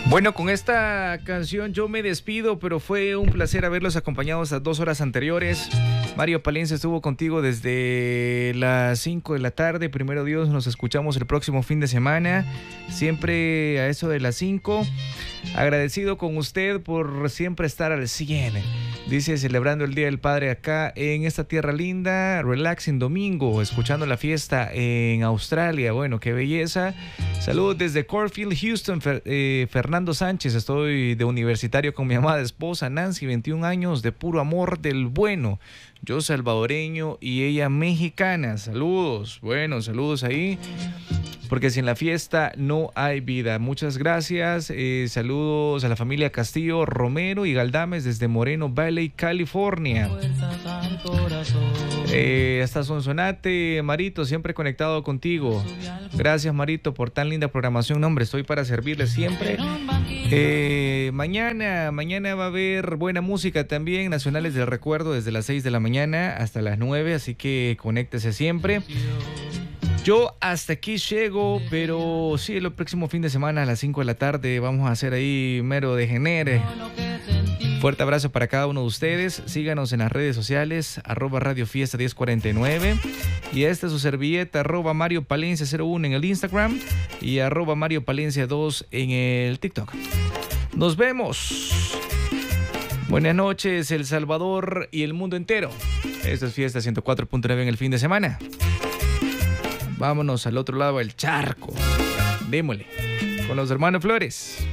Bueno, con esta canción yo me despido, pero fue un placer haberlos acompañado estas 2 horas anteriores. Mario Palencia estuvo contigo desde las 5 de la tarde. Primero Dios, nos escuchamos el próximo fin de semana, siempre a eso de las 5. Agradecido con usted por siempre estar al 100. Dice, celebrando el Día del Padre acá en esta tierra linda, relaxing domingo, escuchando la fiesta en Australia. Bueno, qué belleza. Saludos desde Corfield, Houston, Fernando Sánchez. Estoy de universitario con mi amada esposa Nancy, 21 años, de puro amor del bueno. Yo salvadoreño y ella mexicana. Saludos. Bueno, saludos ahí. Porque sin la fiesta no hay vida. Muchas gracias. Saludos a la familia Castillo, Romero y Galdames desde Moreno Valley, California. Hasta Sonsonate, Marito, siempre conectado contigo. Gracias, Marito, por tan linda programación. No, hombre, estoy para servirles siempre. Mañana va a haber buena música también. Nacionales del Recuerdo desde las 6 de la mañana hasta las 9. Así que conéctese siempre. Yo hasta aquí llego, pero sí, el próximo fin de semana a las 5 de la tarde vamos a hacer ahí mero de genere. Fuerte abrazo para cada uno de ustedes. Síganos en las redes sociales, @radiofiesta 1049. Y esta es su servilleta, @MarioPalencia01 en el Instagram y @MarioPalencia2 en el TikTok. Nos vemos. Buenas noches, El Salvador y el mundo entero. Esto es Fiesta 104.9 en el fin de semana. Vámonos al otro lado del charco. Démosle. Con los hermanos Flores.